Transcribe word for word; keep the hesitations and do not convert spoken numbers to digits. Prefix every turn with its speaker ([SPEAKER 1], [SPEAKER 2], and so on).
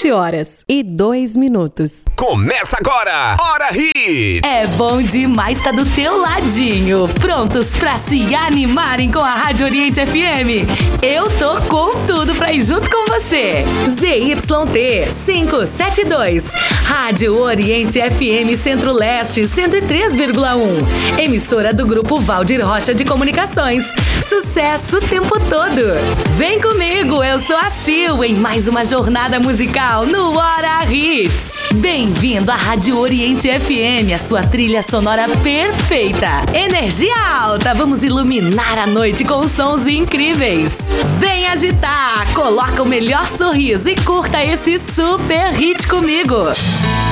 [SPEAKER 1] sete horas e dois minutos.
[SPEAKER 2] Começa agora, Hora Hits!
[SPEAKER 3] É bom demais estar do teu ladinho, prontos pra se animarem com a Rádio Oriente F M. Eu tô com tudo pra ir junto com você. Z Y T quinhentos e setenta e dois, Rádio Oriente F M Centro-Leste cento e três vírgula um, emissora do Grupo Valdir Rocha de Comunicações. Sucesso o tempo todo. Vem comigo, eu sou a Sil, em mais uma jornada musical no Hora Hits. Bem-vindo à Rádio Oriente F M, a sua trilha sonora perfeita. Energia alta, vamos iluminar a noite com sons incríveis. Vem agitar, coloca o melhor sorriso e curta esse super hit comigo.